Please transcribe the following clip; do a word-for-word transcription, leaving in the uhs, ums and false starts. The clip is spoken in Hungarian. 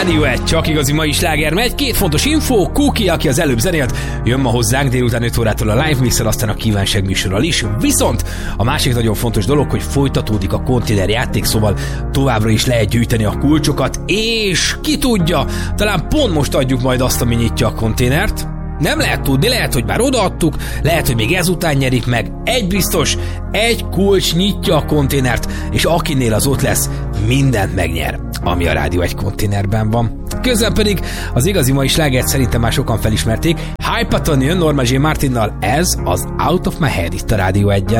Rádió egy, csak igazi mai sláger megy. Két fontos info, Kuki, aki az előbb zenélt, jön ma hozzánk délután öt órától a Live Mixer, aztán a kívánság műsorral is. Viszont a másik nagyon fontos dolog, hogy folytatódik a konténer játék, szóval továbbra is lehet gyűjteni a kulcsokat, és ki tudja, talán pont most adjuk majd azt, ami nyitja a konténert. Nem lehet tudni, lehet, hogy már odaadtuk, lehet, hogy még ezután nyerik meg. Egy biztos, egy kulcs nyitja a konténert, és akinél az ott lesz, mindent megnyer, ami a Rádió egy konténerben van. Közben pedig az igazi mai slágert szerintem már sokan felismerték. Hypaton jön Norma J. Martinnal, ez az Out of My Head itt a Rádió egyen.